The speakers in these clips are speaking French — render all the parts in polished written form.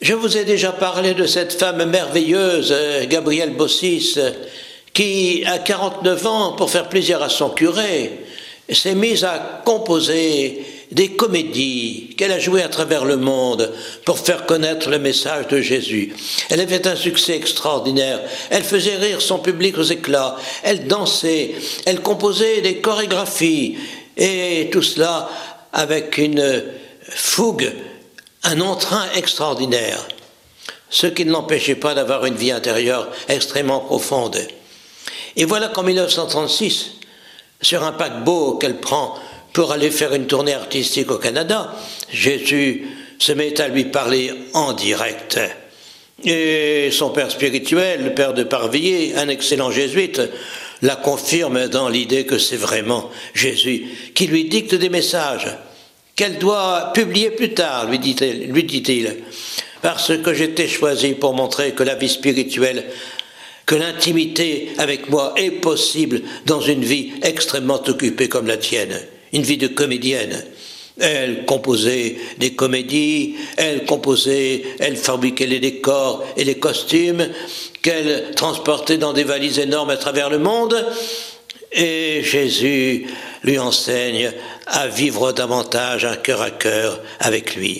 Je vous ai déjà parlé de cette femme merveilleuse, Gabrielle Bossis, qui, à 49 ans, pour faire plaisir à son curé, s'est mise à composer des comédies qu'elle a jouées à travers le monde pour faire connaître le message de Jésus. Elle avait un succès extraordinaire. Elle faisait rire son public aux éclats. Elle dansait. Elle composait des chorégraphies. Et tout cela avec une fougue, un entrain extraordinaire. Ce qui ne l'empêchait pas d'avoir une vie intérieure extrêmement profonde. Et voilà qu'en 1936, sur un paquebot qu'elle prend pour aller faire une tournée artistique au Canada, Jésus se met à lui parler en direct. Et son père spirituel, le père de Parvilliers, un excellent jésuite, la confirme dans l'idée que c'est vraiment Jésus qui lui dicte des messages qu'elle doit publier plus tard, lui dit-il, parce que j'étais choisi pour montrer que la vie spirituelle, que l'intimité avec moi est possible dans une vie extrêmement occupée comme la tienne, une vie de comédienne. Elle composait des comédies, elle fabriquait les décors et les costumes, qu'elle transportait dans des valises énormes à travers le monde, et Jésus lui enseigne à vivre davantage un cœur à cœur avec lui.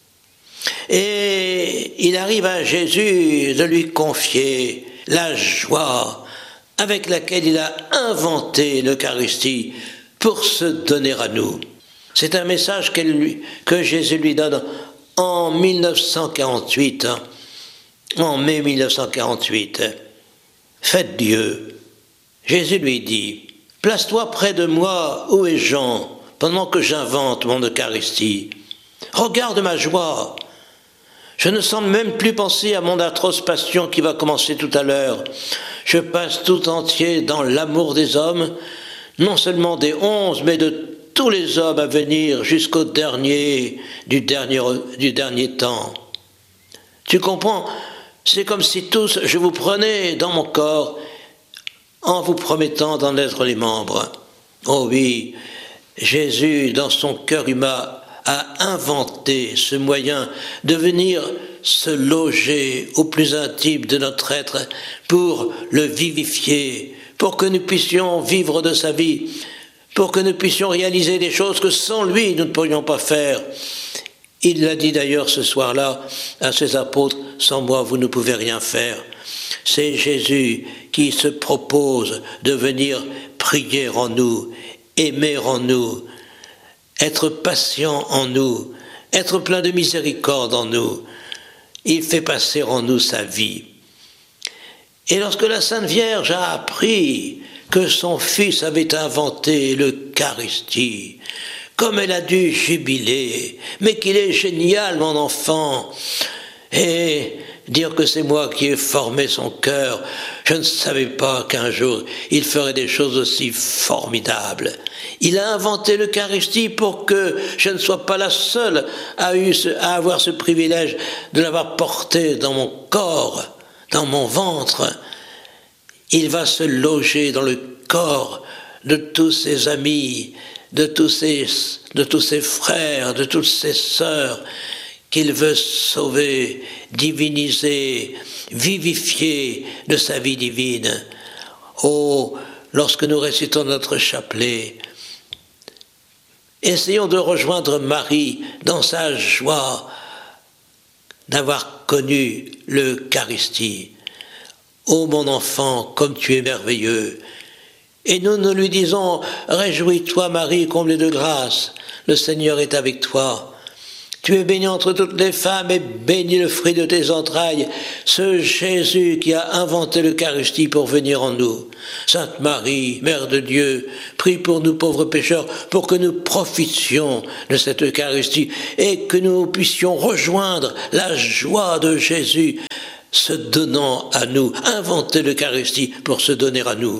Et il arrive à Jésus de lui confier la joie avec laquelle il a inventé l'Eucharistie pour se donner à nous. C'est un message que Jésus lui donne en 1948, en mai 1948. Faites Dieu. Jésus lui dit, place-toi près de moi, où est Jean, pendant que j'invente mon Eucharistie. Regarde ma joie. Je ne semble même plus penser à mon atroce passion qui va commencer tout à l'heure. Je passe tout entier dans l'amour des hommes, non seulement des 11, mais de tous les hommes à venir jusqu'au dernier du dernier temps. Tu comprends? C'est comme si tous je vous prenais dans mon corps en vous promettant d'en être les membres. Oh oui, Jésus, dans son cœur humain, a inventé ce moyen de venir se loger au plus intime de notre être pour le vivifier, pour que nous puissions vivre de sa vie, pour que nous puissions réaliser des choses que sans lui nous ne pourrions pas faire. Il l'a dit d'ailleurs ce soir-là à ses apôtres, sans moi vous ne pouvez rien faire. C'est Jésus qui se propose de venir prier en nous, aimer en nous, être patient en nous, être plein de miséricorde en nous. Il fait passer en nous sa vie. Et lorsque la Sainte Vierge a appris que son fils avait inventé l'Eucharistie, comme elle a dû jubiler, mais qu'il est génial mon enfant, et dire que c'est moi qui ai formé son cœur, je ne savais pas qu'un jour il ferait des choses aussi formidables. Il a inventé l'Eucharistie pour que je ne sois pas la seule à avoir ce privilège de l'avoir porté dans mon corps, dans mon ventre. Il va se loger dans le corps de tous ses amis, de tous ses frères, de toutes ses sœurs, qu'il veut sauver, diviniser, vivifier de sa vie divine. Oh, lorsque nous récitons notre chapelet, essayons de rejoindre Marie dans sa joie d'avoir connu l'Eucharistie. Ô mon enfant, comme tu es merveilleux. Et nous lui disons, réjouis-toi Marie, comblée de grâce, le Seigneur est avec toi. Tu es bénie entre toutes les femmes et béni le fruit de tes entrailles, ce Jésus qui a inventé l'Eucharistie pour venir en nous. Sainte Marie, Mère de Dieu, prie pour nous pauvres pécheurs pour que nous profitions de cette Eucharistie et que nous puissions rejoindre la joie de Jésus, se donnant à nous, inventer l'Eucharistie pour se donner à nous.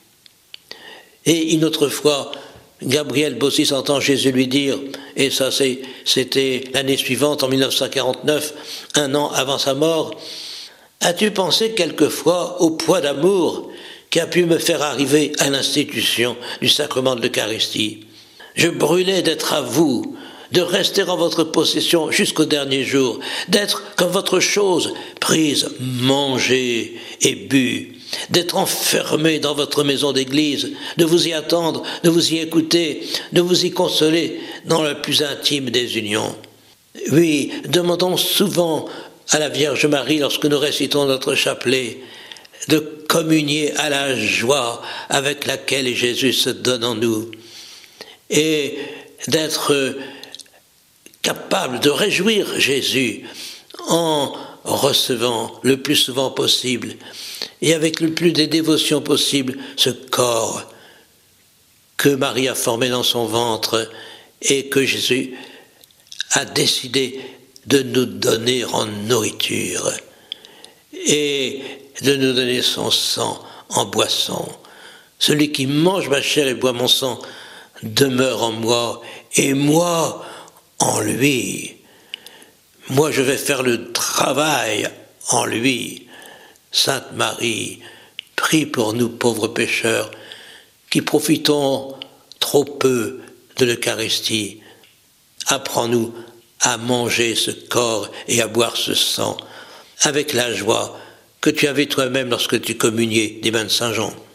Et une autre fois, Gabrielle Bossis entend Jésus lui dire, et ça c'était l'année suivante, en 1949, un an avant sa mort, « As-tu pensé quelquefois au poids d'amour qui a pu me faire arriver à l'institution du sacrement de l'Eucharistie ? Je brûlais d'être à vous, de rester en votre possession jusqu'au dernier jour, d'être comme votre chose, prise, mangée et bue, d'être enfermé dans votre maison d'église, de vous y attendre, de vous y écouter, de vous y consoler dans la plus intime des unions. Oui, demandons souvent à la Vierge Marie, lorsque nous récitons notre chapelet, de communier à la joie avec laquelle Jésus se donne en nous et d'être capable de réjouir Jésus en recevant le plus souvent possible et avec le plus de dévotion possible ce corps que Marie a formé dans son ventre et que Jésus a décidé de nous donner en nourriture et de nous donner son sang en boisson. Celui qui mange ma chair et boit mon sang demeure en moi et moi en lui. Moi je vais faire le travail en lui. Sainte Marie, prie pour nous pauvres pécheurs qui profitons trop peu de l'Eucharistie. Apprends-nous à manger ce corps et à boire ce sang avec la joie que tu avais toi-même lorsque tu communiais des mains de Saint Jean.